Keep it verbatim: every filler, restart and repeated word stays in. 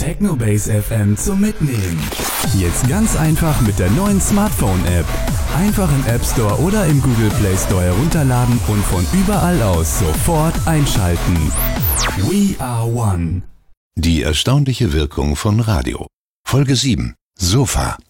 Technobase F M zum Mitnehmen. Jetzt ganz einfach mit der neuen Smartphone-App. Einfach im App Store oder im Google Play Store herunterladen und von überall aus sofort einschalten. We are one. Die erstaunliche Wirkung von Radio. Folge sieben. Sofa.